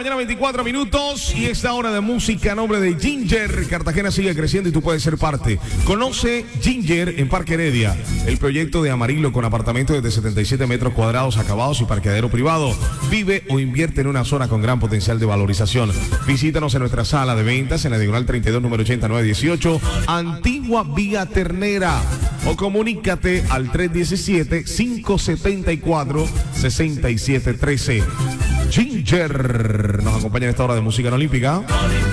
mañana, 24 minutos. Y esta hora de música a nombre de Ginger. Cartagena sigue creciendo y tú puedes ser parte. Conoce Ginger en Parque Heredia. El proyecto de Amarillo con apartamentos de 77 metros cuadrados acabados y parqueadero privado. Vive o invierte en una zona con gran potencial de valorización. Visítanos en nuestra sala de ventas en la diagonal 32, número 8918, Antigua Vía Ternera. O comunícate al 317-574-6713. Ginger nos acompaña en esta hora de música olímpica.